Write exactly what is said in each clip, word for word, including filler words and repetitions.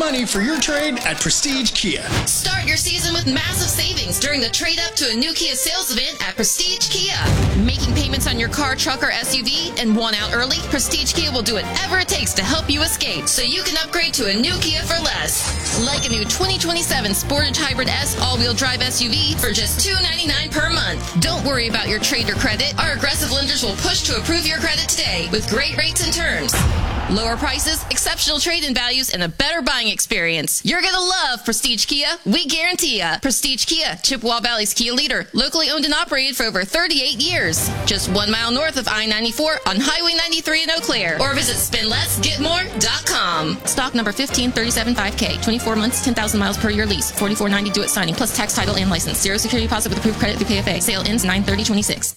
money for your trade at Prestige Kia. Start your season with massive savings during the trade up to a new Kia sales event at Prestige Kia. Making payments on your car, truck, or S U V and want out early? Prestige Kia will do whatever it takes to help you escape so you can upgrade to a new Kia for less. Like a new twenty twenty-seven Sportage Hybrid S all-wheel drive S U V for just two hundred ninety-nine dollars per month. Don't worry about your trade or credit. Our aggressive lenders will push to approve your credit today with great rates and terms. Lower prices, exceptional trade-in values, and a better buying experience. You're going to love Prestige Kia. We guarantee ya. Prestige Kia, Chippewa Valley's Kia leader. Locally owned and operated for over thirty-eight years. Just one mile north of I ninety-four on Highway ninety-three in Eau Claire. Or visit spend less get more dot com. Stock number fifteen thirty-seven five K. twenty-four months, ten thousand miles per year lease. forty-four ninety do it signing, plus tax, title, and license. Zero security deposit with approved credit through K F A. Sale ends nine thirty twenty-six.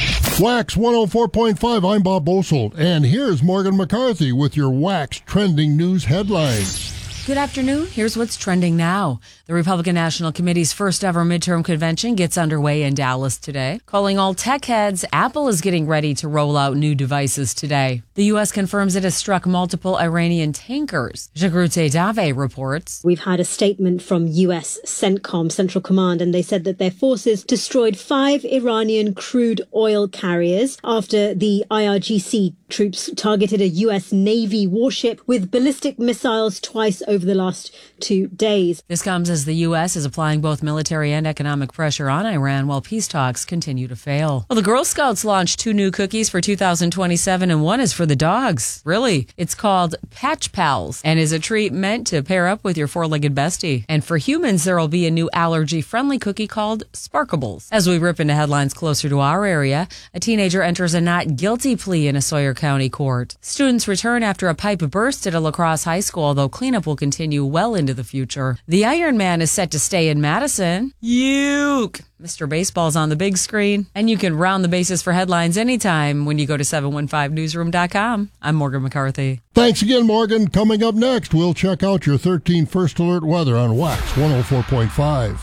Wax one oh four point five, I'm Bob Bosold, and here's Morgan McCarthy with your Wax trending news headlines. Good afternoon. Here's what's trending now. The Republican National Committee's first ever midterm convention gets underway in Dallas today. Calling all tech heads, Apple is getting ready to roll out new devices today. The U S confirms it has struck multiple Iranian tankers. Jagrute Dave reports. We've had a statement from U S CENTCOM, Central Command, and they said that their forces destroyed five Iranian crude oil carriers after the I R G C troops targeted a U S Navy warship with ballistic missiles twice over the last two days. This comes as the U S is applying both military and economic pressure on Iran while peace talks continue to fail. Well, the Girl Scouts launched two new cookies for two thousand twenty-seven, and one is for the dogs. Really? It's called Patch Pals and is a treat meant to pair up with your four-legged bestie. And for humans, there will be a new allergy-friendly cookie called Sparkables. As we rip into headlines closer to our area, a teenager enters a not guilty plea in a Sawyer County court. Students return after a pipe burst at a La Crosse high school, although cleanup will continue well into the future. The Iron Man is set to stay in Madison. Yuke! Mister Baseball's on the big screen, and you can round the bases for headlines anytime when you go to seven one five newsroom dot com. I'm Morgan McCarthy. Thanks again, Morgan. Coming up next, we'll check out your thirteen First Alert weather on Wax one oh four point five.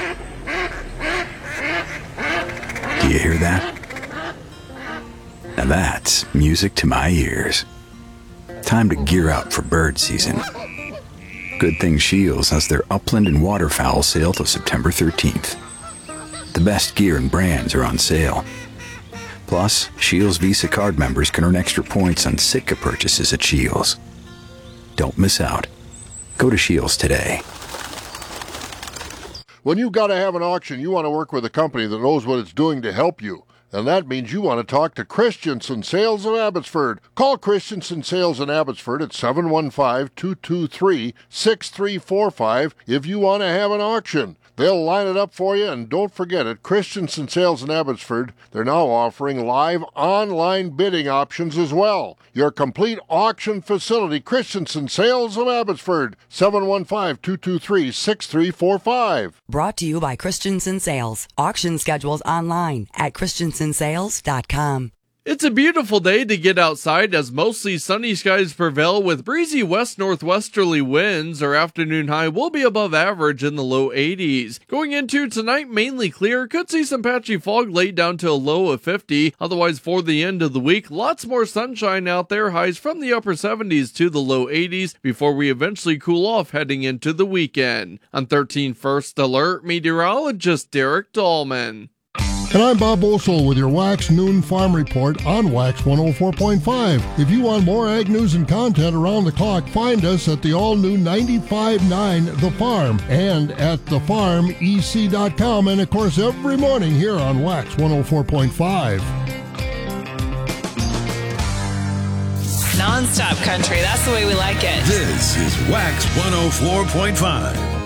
Do you hear that? Now that's music to my ears. Time to gear up for bird season. Good thing Shields has their upland and waterfowl sale till September thirteenth. The best gear and brands are on sale. Plus, Shields Visa card members can earn extra points on Sitka purchases at Shields. Don't miss out. Go to Shields today. When you've got to have an auction, you want to work with a company that knows what it's doing to help you. And that means you want to talk to Christensen Sales of Abbotsford. Call Christensen Sales in Abbotsford at seven one five, two two three, six three four five if you want to have an auction. They'll line it up for you, and don't forget it, Christensen Sales in Abbotsford, they're now offering live online bidding options as well. Your complete auction facility, Christensen Sales of Abbotsford, seven one five, two two three, six three four five. Brought to you by Christensen Sales. Auction schedules online at christensen sales dot com. It's a beautiful day to get outside as mostly sunny skies prevail with breezy west-northwesterly winds. Our afternoon high will be above average in the low eighties. Going into tonight, mainly clear. Could see some patchy fog late down to a low of fifty. Otherwise, for the end of the week, lots more sunshine out there. Highs from the upper seventies to the low eighties before we eventually cool off heading into the weekend. On thirteen First Alert, meteorologist Derek Dahlman. And I'm Bob Bosold with your Wax Noon Farm Report on Wax one oh four point five. If you want more ag news and content around the clock, find us at the all-new ninety-five point nine The Farm and at the farm e c dot com, and of course every morning here on Wax one oh four point five. Non-stop country, that's the way we like it. This is Wax one oh four point five.